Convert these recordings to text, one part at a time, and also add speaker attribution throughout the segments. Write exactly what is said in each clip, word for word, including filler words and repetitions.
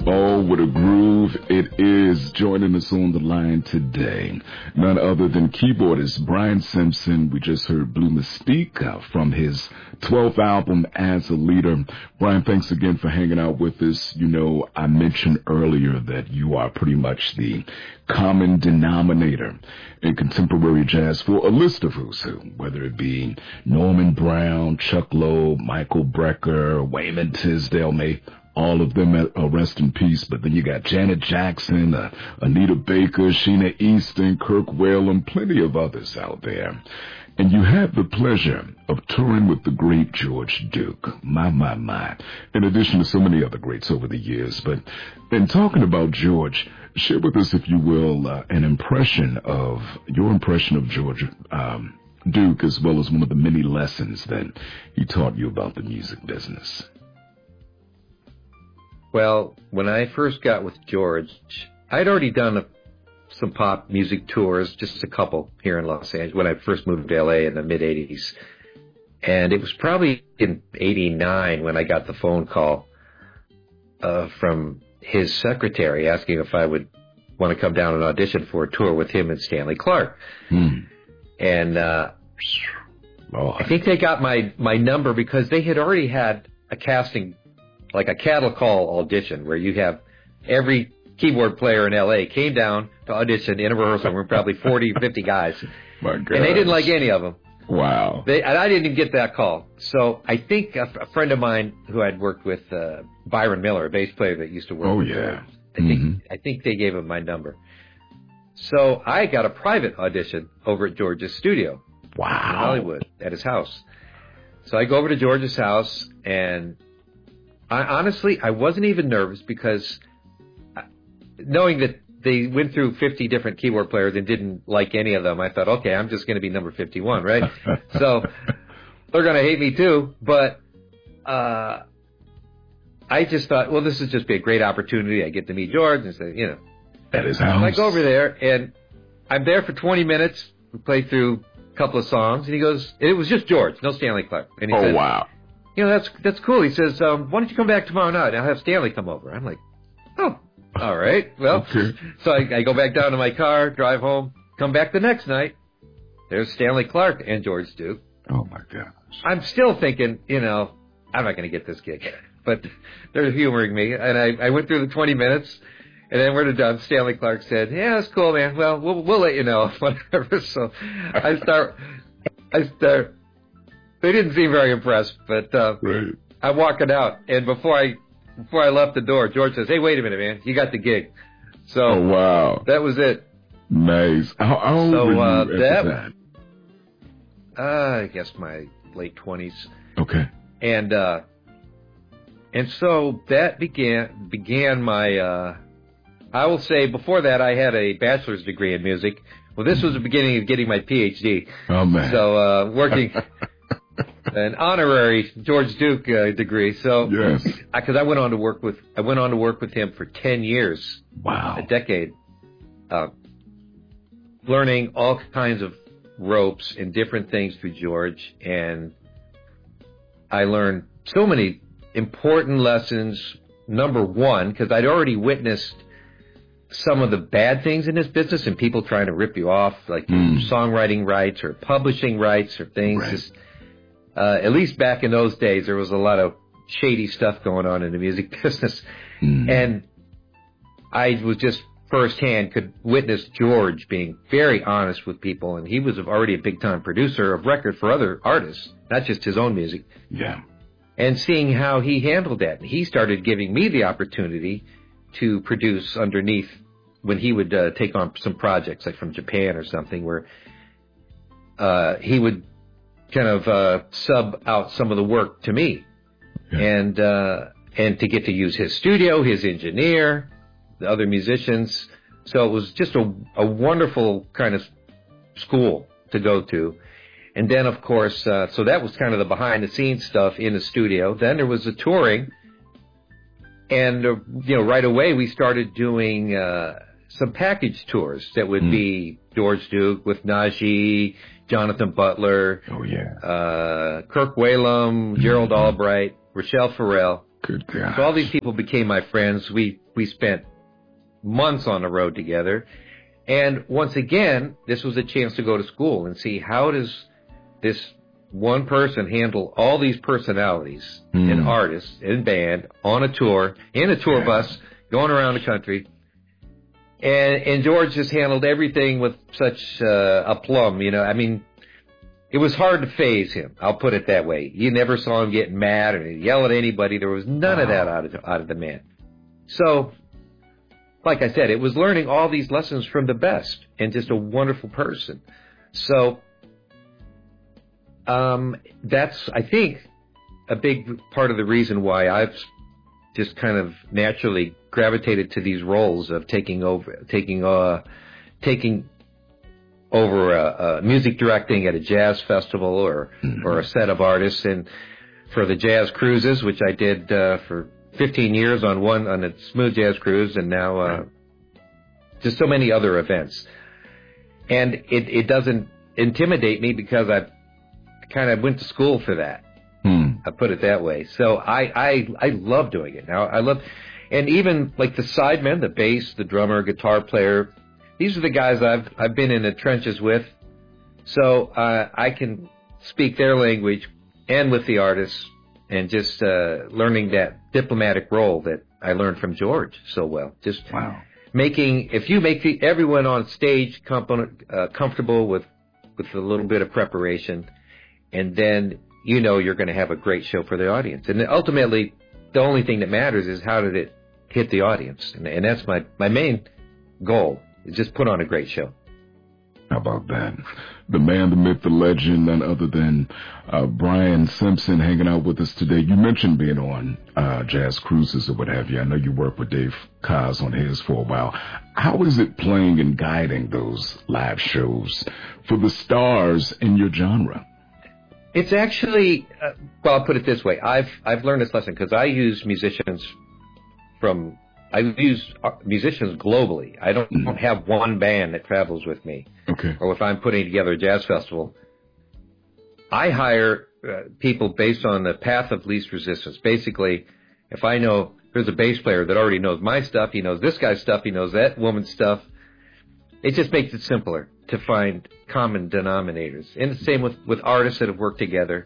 Speaker 1: Oh, what a groove it is. Joining us on the line today, none other than keyboardist Brian Simpson. We just heard Blue Mystique uh, from his twelfth album, As a Leader. Brian, thanks again for hanging out with us. You know, I mentioned earlier that you are pretty much the common denominator in contemporary jazz for a list of who's who, whether it be Norman Brown, Chuck Loeb, Michael Brecker, Wayman Tisdale, may all of them at, uh, rest in peace. But then you got Janet Jackson, uh, Anita Baker, Sheena Easton, Kirk Whalum, plenty of others out there. And you had the pleasure of touring with the great George Duke. My, my, my. In addition to so many other greats over the years. But in talking about George, share with us, if you will, uh, an impression of, your impression of George um, Duke, as well as one of the many lessons that he taught you about the music business.
Speaker 2: Well, when I first got with George, I'd already done a, some pop music tours, just a couple here in Los Angeles, when I first moved to L A in the mid-eighties. And it was probably in eighty-nine when I got the phone call uh, from his secretary asking if I would want to come down and audition for a tour with him and Stanley Clarke. Hmm. And uh, oh. I think they got my, my number because they had already had a casting, like a cattle call audition, where you have every keyboard player in L A came down to audition in a rehearsal room, probably forty, fifty guys.
Speaker 1: My gosh.
Speaker 2: And they didn't like any of them.
Speaker 1: Wow.
Speaker 2: They, and I didn't even get that call. So I think a, a friend of mine who I'd worked with, uh, Byron Miller, a bass player that used to work
Speaker 1: oh,
Speaker 2: with
Speaker 1: yeah.
Speaker 2: her, I think,
Speaker 1: mm-hmm.
Speaker 2: I think they gave him my number. So I got a private audition over at George's studio.
Speaker 1: Wow.
Speaker 2: In Hollywood, at his house. So I go over to George's house, and I, honestly, I wasn't even nervous because knowing that they went through fifty different keyboard players and didn't like any of them, I thought, okay, I'm just going to be number fifty-one, right? So they're going to hate me too. But uh, I just thought, well, this is just be a great opportunity. I get to meet George and say, you know.
Speaker 1: At his house.
Speaker 2: I go over there, and I'm there for twenty minutes. We play through a couple of songs, and he goes, it was just George, no Stanley Clarke. And he
Speaker 1: oh,
Speaker 2: said,
Speaker 1: wow.
Speaker 2: You know, that's that's cool. He says, um, why don't you come back tomorrow night? I'll have Stanley come over. I'm like, oh, all right. Well,
Speaker 1: okay.
Speaker 2: So I, I go back down to my car, drive home, come back the next night. There's Stanley Clarke and George Duke.
Speaker 1: Oh, my gosh.
Speaker 2: I'm still thinking, you know, I'm not going to get this gig. But they're humoring me. And I, I went through the twenty minutes, and then we're done. Stanley Clarke said, yeah, that's cool, man. Well, we'll, we'll let you know. Whatever. So I start, I start. They didn't seem very impressed, but uh,
Speaker 1: right.
Speaker 2: I'm walking out, and before I before I left the door, George says, "Hey, wait a minute, man, you got the gig." So
Speaker 1: oh, wow,
Speaker 2: that was it.
Speaker 1: Nice. How, how old
Speaker 2: so,
Speaker 1: were you
Speaker 2: uh,
Speaker 1: at
Speaker 2: that,
Speaker 1: that?
Speaker 2: Uh, I guess my late twenties.
Speaker 1: Okay.
Speaker 2: And uh, and so that began began my. Uh, I will say before that I had a bachelor's degree in music. Well, this was the beginning of getting my P H D.
Speaker 1: Oh man.
Speaker 2: So uh, working. An honorary George Duke uh, degree. So,
Speaker 1: yes,
Speaker 2: because I, I went on to work with I went on to work with him for ten years.
Speaker 1: Wow,
Speaker 2: a decade, uh, learning all kinds of ropes and different things through George, and I learned so many important lessons. Number one, because I'd already witnessed some of the bad things in this business and people trying to rip you off, like mm. songwriting rights or publishing rights or things.
Speaker 1: Right.
Speaker 2: Just, Uh, at least back in those days, there was a lot of shady stuff going on in the music business. Mm. And I was just firsthand could witness George being very honest with people. And he was already a big-time producer of record for other artists, not just his own music.
Speaker 1: Yeah.
Speaker 2: And seeing how he handled that. And he started giving me the opportunity to produce underneath when he would uh, take on some projects, like from Japan or something, where uh, he would kind of uh, sub out some of the work to me, yeah. and uh, and to get to use his studio, his engineer, the other musicians. So it was just a, a wonderful kind of school to go to. And then, of course, uh, so that was kind of the behind-the-scenes stuff in the studio. Then there was the touring, and uh, you know, right away we started doing uh, some package tours that would mm. be George Duke with Najee, Jonathan Butler,
Speaker 1: oh yeah,
Speaker 2: uh, Kirk Whalum, mm-hmm. Gerald Albright, Rochelle Farrell.
Speaker 1: Good God.
Speaker 2: So all these people became my friends. We we spent months on the road together. And once again, this was a chance to go to school and see how does this one person handle all these personalities mm. and artists and band on a tour, in a tour bus, going around the country. And, and George just handled everything with such uh, aplomb, you know. I mean, it was hard to phase him. I'll put it that way. You never saw him get mad or yell at anybody. There was none wow. of that out of, out of the man. So, like I said, it was learning all these lessons from the best and just a wonderful person. So, um, that's, I think, a big part of the reason why I've just kind of naturally gravitated to these roles of taking over, taking, uh, taking over uh, uh, music directing at a jazz festival or mm-hmm. or a set of artists, and for the jazz cruises, which I did uh, for fifteen years on one on a Smooth Jazz Cruise, and now uh, just so many other events. And it it doesn't intimidate me because I kind of went to school for that. Hmm. I put it that way. So I, I I love doing it now. I love, and even like the sidemen, the bass, the drummer, guitar player. These are the guys I've I've been in the trenches with, so uh, I can speak their language and with the artists, and just uh, learning that diplomatic role that I learned from George so well. Just wow. making if you make the, everyone on stage comp- uh, comfortable with with a little bit of preparation, and then you know you're going to have a great show for the audience. And ultimately, the only thing that matters is how did it hit the audience, and, and that's my my main goal. Just put on a great show.
Speaker 1: How about that? The man, the myth, the legend, none other than uh, Brian Simpson hanging out with us today. You mentioned being on uh, jazz cruises or what have you. I know you worked with Dave Koz on his for a while. How is it playing and guiding those live shows for the stars in your genre?
Speaker 2: It's actually, uh, well, I'll put it this way. I've I've learned this lesson because I use musicians from I use musicians globally. I don't, mm. don't have one band that travels with me.
Speaker 1: Okay.
Speaker 2: Or if I'm putting together a jazz festival, I hire uh, people based on the path of least resistance. Basically, if I know there's a bass player that already knows my stuff, he knows this guy's stuff, he knows that woman's stuff, it just makes it simpler to find common denominators. And the same with, with artists that have worked together.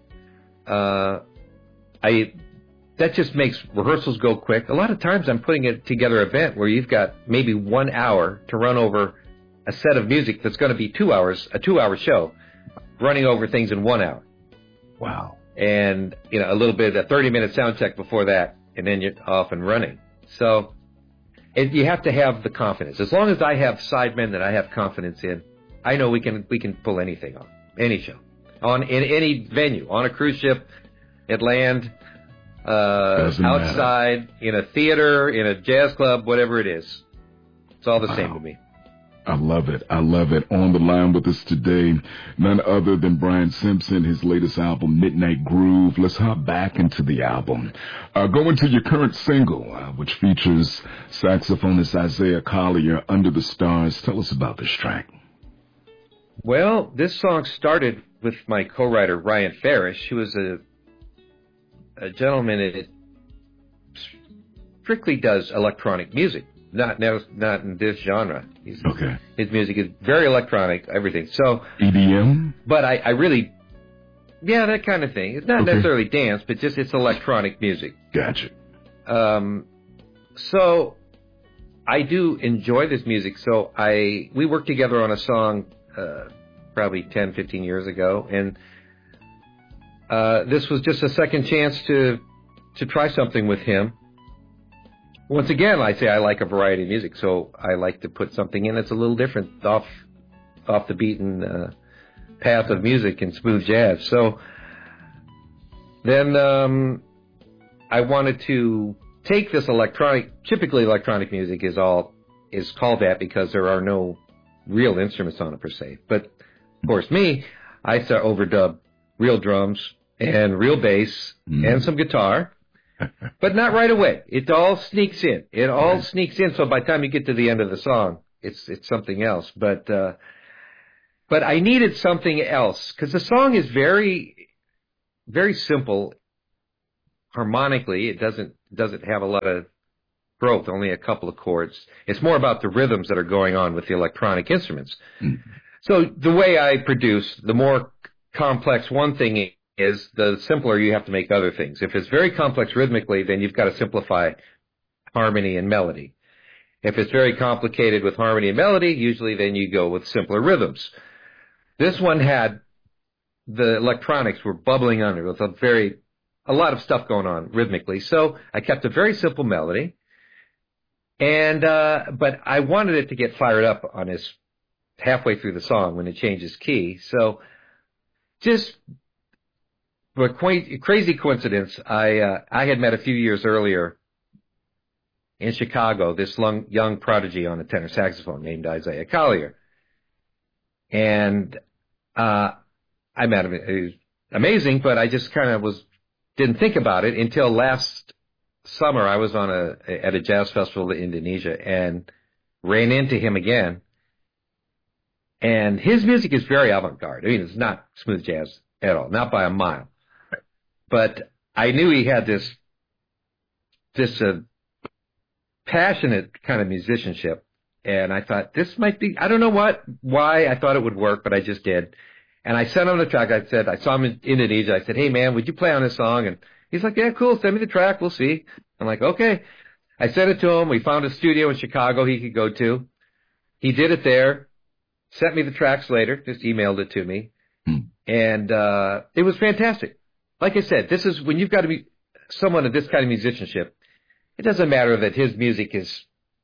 Speaker 2: Uh, I... That just makes rehearsals go quick. A lot of times I'm putting it together an event where you've got maybe one hour to run over a set of music that's going to be two hours, a two-hour show, running over things in one hour.
Speaker 1: Wow.
Speaker 2: And, you know, a little bit, a thirty-minute sound check before that, and then you're off and running. So it, you have to have the confidence. As long as I have sidemen that I have confidence in, I know we can we can pull anything on, any show, on in any venue, on a cruise ship, at land, Uh, outside, matter. In a theater, in a jazz club, whatever it is. It's all the wow. same to me.
Speaker 1: I love it. I love it. On the line with us today, none other than Brian Simpson, his latest album, Midnight Groove. Let's hop back into the album. Uh, go into your current single, uh, which features saxophonist Isaiah Collier, Under the Stars. Tell us about this track.
Speaker 2: Well, this song started with my co-writer, Ryan Farish, who was a a gentleman that strictly does electronic music, not not in this genre. He's,
Speaker 1: okay.
Speaker 2: His music is very electronic, everything. So
Speaker 1: E D M?
Speaker 2: But I, I really, yeah, that kind of thing. It's not okay. necessarily dance, but just it's electronic music.
Speaker 1: Gotcha.
Speaker 2: Um, so I do enjoy this music. So I we worked together on a song uh, probably ten, fifteen years ago, and Uh, this was just a second chance to to try something with him. Once again, I say I like a variety of music, so I like to put something in that's a little different, off off the beaten uh, path of music and smooth jazz. So then um, I wanted to take this electronic, typically electronic music is all is called that because there are no real instruments on it per se. But of course, me, I start overdub real drums and real bass mm. and some guitar, but not right away. It all sneaks in. It all right. sneaks in. So by the time you get to the end of the song, it's it's something else. But uh, but I needed something else because the song is very very simple harmonically. It doesn't doesn't have a lot of growth, only a couple of chords. It's more about the rhythms that are going on with the electronic instruments. Mm-hmm. So the way I produce, the more complex one thing is, the simpler you have to make other things. If it's very complex rhythmically, then you've got to simplify harmony and melody. If it's very complicated with harmony and melody, usually then you go with simpler rhythms. This one had, the electronics were bubbling under with a very, a lot of stuff going on rhythmically. So I kept a very simple melody. And, uh, but I wanted it to get fired up on his halfway through the song when it changes key. So just a crazy coincidence. I, uh, I had met a few years earlier in Chicago this long, young prodigy on the tenor saxophone named Isaiah Collier. And, uh, I met him. He was amazing, but I just kind of was, didn't think about it until last summer. I was on a, at a jazz festival in Indonesia and ran into him again. And his music is very avant-garde. I mean, it's not smooth jazz at all, not by a mile. But I knew he had this, this, uh, passionate kind of musicianship. And I thought, this might be, I don't know what, why I thought it would work, but I just did. And I sent him the track. I said, I saw him in Indonesia. I said, hey man, would you play on this song? And he's like, yeah, cool. Send me the track. We'll see. I'm like, okay. I sent it to him. We found a studio in Chicago he could go to. He did it there. Sent me the tracks later. Just emailed it to me. Hmm. And, uh, it was fantastic. Like I said, this is when you've got to be someone of this kind of musicianship. It doesn't matter that his music is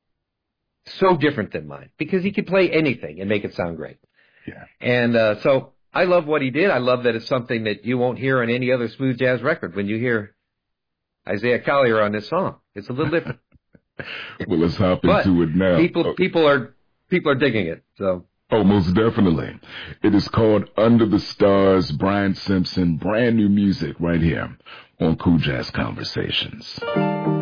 Speaker 2: so different than mine because he can play anything and make it sound great.
Speaker 1: Yeah.
Speaker 2: And, uh, so I love what he did. I love that it's something that you won't hear on any other smooth jazz record when you hear Isaiah Collier on this song. It's a little different.
Speaker 1: Well, let's hop
Speaker 2: but
Speaker 1: into it now.
Speaker 2: People,
Speaker 1: oh.
Speaker 2: people are, people are digging it. So.
Speaker 1: Oh, most definitely. It is called Under the Stars, Brian Simpson, brand new music right here on Cool Jazz Conversations.